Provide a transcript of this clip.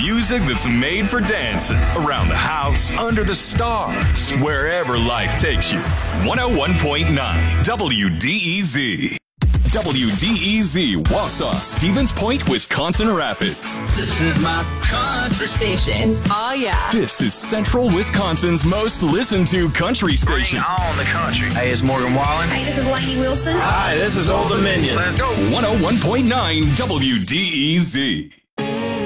Music that's made for dancing. Around the house, under the stars, wherever life takes you. 101.9 WDEZ. WDEZ, Wausau, Stevens Point, Wisconsin Rapids. This is my country station. Oh, yeah. This is Central Wisconsin's most listened to country station. Bring on the country. Hey, it's Morgan Wallen. Hey, this is Lainey Wilson. Hi, this is Old Dominion. Let's go. 101.9 WDEZ.